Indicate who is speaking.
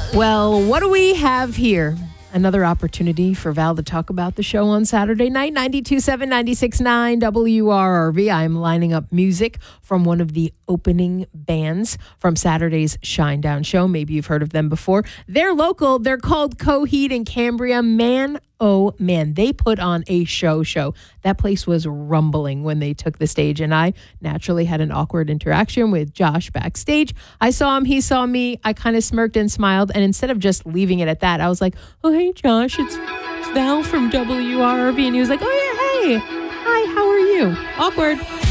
Speaker 1: Well, what do we have here? Another opportunity for Val to talk about the show on Saturday night, 92.7, 96.9 WRRV. I'm lining up music from one of the opening bands from Saturday's Shinedown show. Maybe you've heard of them before. They're local. They're called Coheed and Cambria. Man, oh man, they put on a show. That place was rumbling when they took the stage, and I naturally had an awkward interaction with Josh backstage. I saw him, he saw me. I kind of smirked and smiled, and instead of just leaving it at that, I was like, oh, hey, Josh, it's Val from WRRV. And he was like, oh, yeah, hey. Hi, how are you? Awkward.